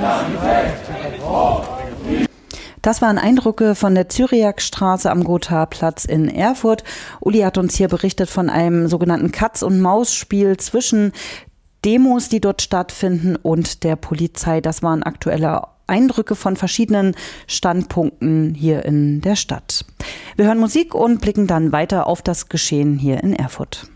Das waren Eindrücke von der Cyriakstraße am Gotharplatz in Erfurt. Uli hat uns hier berichtet von einem sogenannten Katz-und-Maus-Spiel zwischen Demos, die dort stattfinden, und der Polizei. Das waren aktuelle Eindrücke von verschiedenen Standpunkten hier in der Stadt. Wir hören Musik und blicken dann weiter auf das Geschehen hier in Erfurt.